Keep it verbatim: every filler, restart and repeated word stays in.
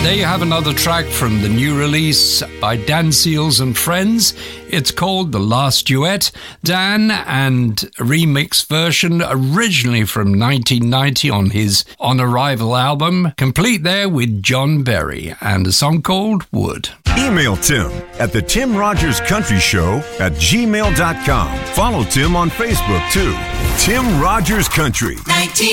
There you have another track from the new release by Dan Seals and Friends. It's called The Last Duet. Dan and a remix version originally from nineteen ninety on his On Arrival album, complete there with John Berry and a song called Wood. Email Tim at the Tim Rogers Country Show at gmail dot com. Follow Tim on Facebook too. Tim Rogers Country.